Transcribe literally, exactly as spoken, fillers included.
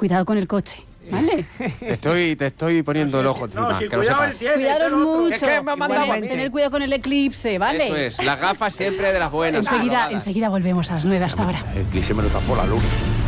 cuidado con el coche, ¿vale? Te estoy, te estoy poniendo el ojo encima. No, si que lo cuidado sepas. él tiene. Cuidaros es el otro. mucho. Es que me ha mandado Tener- a mí. tener cuidado con el eclipse, ¿vale? Eso es, las gafas siempre de las buenas. Enseguida, Aprobadas. enseguida volvemos a las nueve hasta ahora. El cliché me lo tapó la luz.